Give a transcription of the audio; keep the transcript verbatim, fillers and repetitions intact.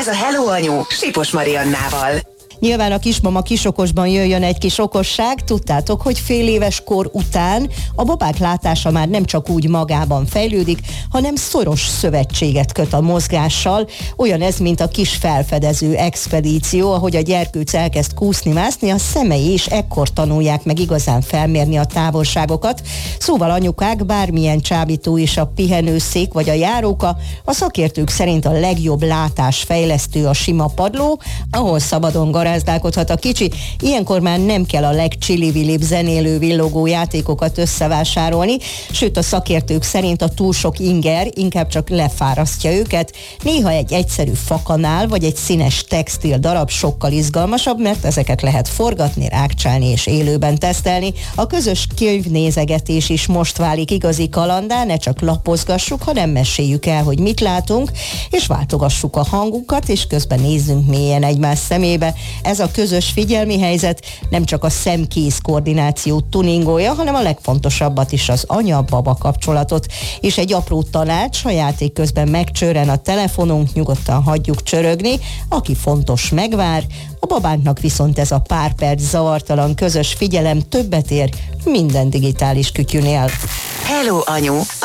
Ez a Hello Anyu Sipos Mariannával. Nyilván a kismama kisokosban jöjjön egy kis okosság. Tudtátok, hogy fél éves kor után a babák látása már nem csak úgy magában fejlődik, hanem szoros szövetséget köt a mozgással. Olyan ez, mint a kis felfedező expedíció, ahogy a gyerkőc elkezd kúszni-mászni, a szemei is ekkor tanulják meg igazán felmérni a távolságokat. Szóval anyukák, bármilyen csábító is a pihenőszék vagy a járóka, a szakértők szerint a legjobb látásfejlesztő a sima padló, ahol szabadon garázdálkodhat a kicsi. Ilyenkor már nem kell a legcsili-vilibb zenélő villogó játékokat összevásárolni, sőt a szakértők szerint a túl sok inger inkább csak lefárasztja őket. Néha egy egyszerű fakanál vagy egy színes textil darab sokkal izgalmasabb, mert ezeket lehet forgatni, rákcsálni és élőben tesztelni. A közös könyvnézegetés is most válik igazi kalandá, ne csak lapozgassuk, hanem meséljük el, hogy mit látunk, és váltogassuk a hangunkat, és közben nézzünk mélyen egymás szemébe. Ez a közös figyelmi helyzet nem csak a szem-kéz koordinációt tuningolja, hanem a legfontosabbat is, az anya-baba kapcsolatot. És egy apró tanács, a játék közben megcsörren a telefonunk, nyugodtan hagyjuk csörögni, aki fontos megvár, a babánknak viszont ez a pár perc zavartalan közös figyelem többet ér minden digitális kütyünél. Hello Anyu,